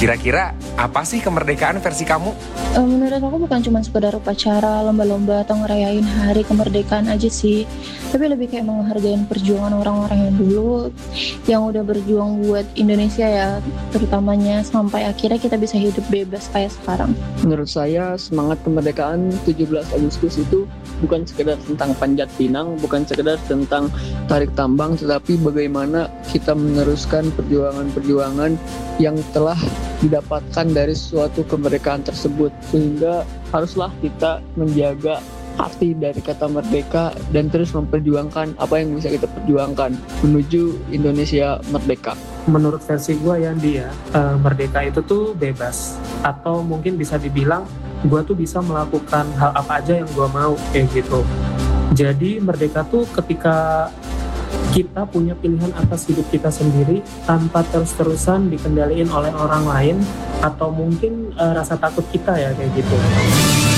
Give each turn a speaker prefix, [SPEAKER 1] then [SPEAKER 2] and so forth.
[SPEAKER 1] Kira-kira apa sih kemerdekaan versi kamu?
[SPEAKER 2] Menurut aku bukan cuma sekedar upacara, lomba-lomba, atau ngerayain hari kemerdekaan aja sih. Tapi lebih kayak menghargai perjuangan orang-orang yang dulu, yang udah berjuang buat Indonesia ya, terutamanya sampai akhirnya kita bisa hidup bebas kayak sekarang.
[SPEAKER 3] Menurut saya semangat kemerdekaan 17 Agustus itu bukan sekedar tentang panjat pinang, bukan sekedar tentang tarik tambang, tetapi bagaimana kita meneruskan perjuangan-perjuangan yang telah didapatkan dari suatu kemerdekaan tersebut, sehingga haruslah kita menjaga arti dari kata merdeka dan terus memperjuangkan apa yang bisa kita perjuangkan menuju Indonesia merdeka.
[SPEAKER 4] Menurut versi gue ya dia, merdeka itu tuh bebas, atau mungkin bisa dibilang gue tuh bisa melakukan hal apa aja yang gue mau kayak gitu. Jadi merdeka tuh ketika kita punya pilihan atas hidup kita sendiri tanpa terus-terusan dikendaliin oleh orang lain atau mungkin rasa takut kita ya kayak gitu.